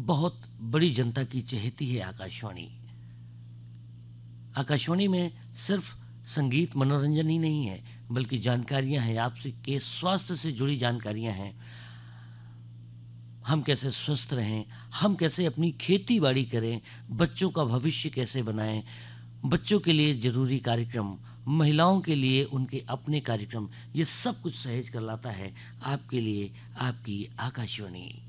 बहुत बड़ी जनता की चहेती है आकाशवाणी। आकाशवाणी में सिर्फ संगीत मनोरंजन ही नहीं है, बल्कि जानकारियां हैं, आपसे के स्वास्थ्य से जुड़ी जानकारियां हैं। हम कैसे स्वस्थ रहें, हम कैसे अपनी खेती बाड़ी करें, बच्चों का भविष्य कैसे बनाएं, बच्चों के लिए ज़रूरी कार्यक्रम, महिलाओं के लिए उनके अपने कार्यक्रम, ये सब कुछ सहेज कर लाता है आपके लिए आपकी आकाशवाणी।